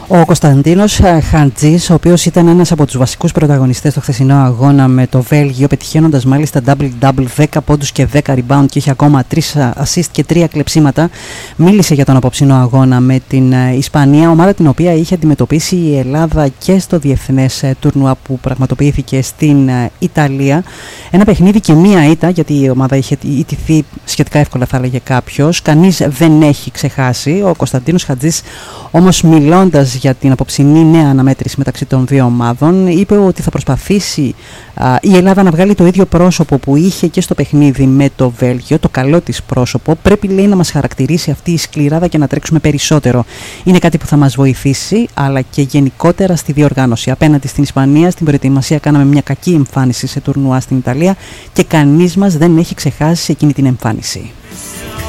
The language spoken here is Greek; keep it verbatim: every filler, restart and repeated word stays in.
Ο Κωνσταντίνος Χαντζής, ο οποίος ήταν ένας από τους βασικούς πρωταγωνιστές στο χθεσινό αγώνα με το Βέλγιο, πετυχαίνοντας μάλιστα double-double, δέκα πόντους και δέκα rebound και είχε ακόμα τρία assist και τρία κλεψίματα, μίλησε για τον απόψινό αγώνα με την Ισπανία, ομάδα την οποία είχε αντιμετωπίσει η Ελλάδα και στο διεθνές τουρνουά που πραγματοποιήθηκε στην Ιταλία. Ένα παιχνίδι και μία ήττα, γιατί η ομάδα είχε ιτηθεί σχετικά εύκολα, θα έλεγε κάποιος. Κανείς δεν έχει ξεχάσει. Ο Κωνσταντίνος Χαντζής, όμως, μιλώντας για την απόψινή νέα αναμέτρηση μεταξύ των δύο ομάδων, είπε ότι θα προσπαθήσει α, η Ελλάδα να βγάλει το ίδιο πρόσωπο που είχε και στο παιχνίδι με το Βέλγιο, το καλό της πρόσωπο. Πρέπει, λέει, να μας χαρακτηρίσει αυτή η σκληράδα και να τρέξουμε περισσότερο. Είναι κάτι που θα μας βοηθήσει, αλλά και γενικότερα στη διοργάνωση. Απέναντι στην Ισπανία, στην προετοιμασία κάναμε μια κακή εμφάνιση σε τουρνουά στην Ιταλία και κανείς μας δεν έχει ξεχάσει εκείνη την εμφάνιση.